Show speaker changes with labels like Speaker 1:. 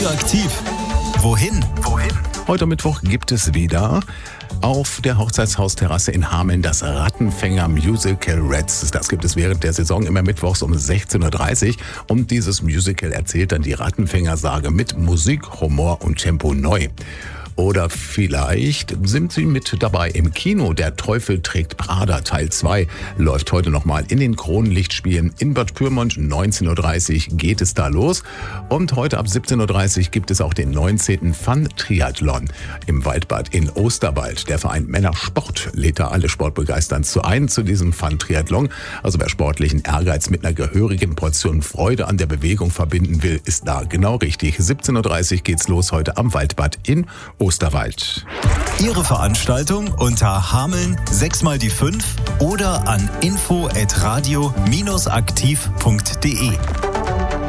Speaker 1: Aktiv. Wohin?
Speaker 2: Heute Mittwoch gibt es wieder auf der Hochzeitshausterrasse in Hameln das Rattenfänger-Musical Reds. Das gibt es während der Saison immer mittwochs um 16.30 Uhr. Und dieses Musical erzählt dann die Rattenfänger-Sage mit Musik, Humor und Tempo neu. Oder vielleicht sind Sie mit dabei im Kino. Der Teufel trägt Prada Teil 2 läuft heute nochmal in den Kronlichtspielen in Bad Pyrmont. 19.30 Uhr geht es da los. Und heute ab 17.30 Uhr gibt es auch den 19. Fun-Triathlon im Waldbad in Osterwald. Der Verein Männersport lädt da alle Sportbegeisterten ein zu diesem Fun-Triathlon. Also wer sportlichen Ehrgeiz mit einer gehörigen Portion Freude an der Bewegung verbinden will, ist da genau richtig. 17.30 Uhr geht's los heute am Waldbad in Osterwald.
Speaker 1: Ihre Veranstaltung unter Hameln 6x5 oder an info@radio-aktiv.de.